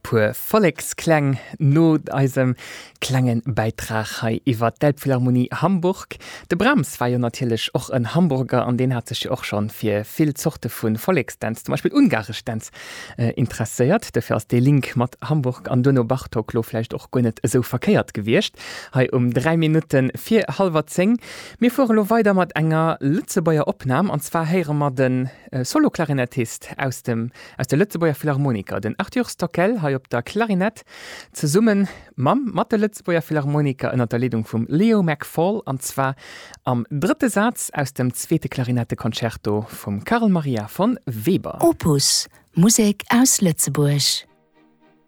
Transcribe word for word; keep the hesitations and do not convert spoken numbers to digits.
pur Volksklang no eisem klangen Beitrag hai iwwer d'Elbphilharmonie Hamburg. De Brahms war jo natürlich och en Hamburger, an den hat sich auch schon fir viel Zochte vun Volksdance, zum Beispiel ungarisch Dance äh, interessiert. Dafür ass de Link mat Hamburg an Donno Bartoklo vielleicht auch gonnet so verkehrt gewircht. Hai um drei Minuten vier halber zeng. Mir fuhren lo weiter mat enger Lützebauer Opnam, an zwar heiere mat den äh, Soloklarinettist aus dem aus der Lützebauer Philharmoniker, den Arthur Stockel hai op der Klarinett ze summen mam mat der Lützebauer Philharmoniker ënner der Leitung vum Leo McFall, an zwar am dritte Satz aus dem zweite Klarinettekonzerto vum Karl Maria von Weber. Opus Musik aus Lützeburg.